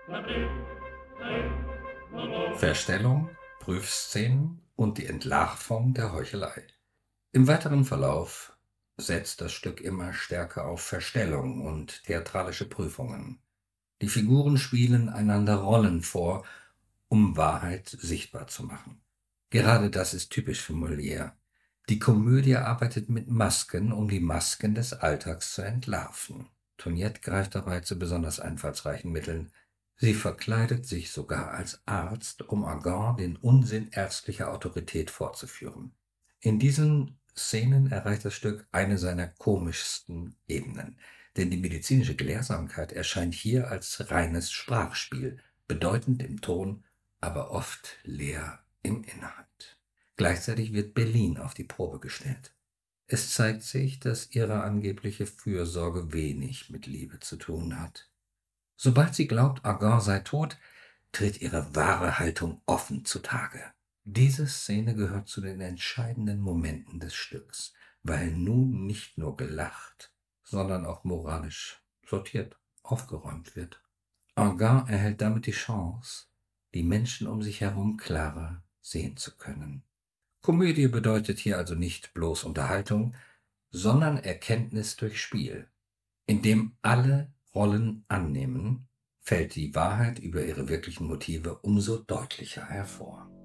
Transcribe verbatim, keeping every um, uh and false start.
Verstellung, Prüfszenen und die Entlarvung der Heuchelei. Im weiteren Verlauf setzt das Stück immer stärker auf Verstellung und theatralische Prüfungen. Die Figuren spielen einander Rollen vor, um Wahrheit sichtbar zu machen. Gerade das ist typisch für Molière. Die Komödie arbeitet mit Masken, um die Masken des Alltags zu entlarven. Tournette greift dabei zu besonders einfallsreichen Mitteln. Sie verkleidet sich sogar als Arzt, um Argan den Unsinn ärztlicher Autorität vorzuführen. In diesen Szenen erreicht das Stück eine seiner komischsten Ebenen, denn die medizinische Gelehrsamkeit erscheint hier als reines Sprachspiel, bedeutend im Ton, aber oft leer im Inhalt. Gleichzeitig wird Bellini auf die Probe gestellt. Es zeigt sich, dass ihre angebliche Fürsorge wenig mit Liebe zu tun hat. Sobald sie glaubt, Argan sei tot, tritt ihre wahre Haltung offen zutage. Diese Szene gehört zu den entscheidenden Momenten des Stücks, weil nun nicht nur gelacht, sondern auch moralisch sortiert, aufgeräumt wird. Argan erhält damit die Chance, die Menschen um sich herum klarer sehen zu können. Komödie bedeutet hier also nicht bloß Unterhaltung, sondern Erkenntnis durch Spiel. Indem alle Rollen annehmen, fällt die Wahrheit über ihre wirklichen Motive umso deutlicher hervor.